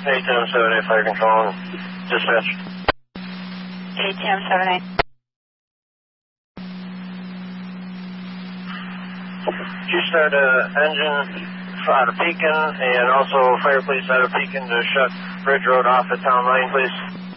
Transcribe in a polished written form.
ATM-78 Fire Control, dispatch. ATM-78. Q-start engine out of Pekin, and also fire police out of Pekin to shut Bridge Road off at Town Line, please.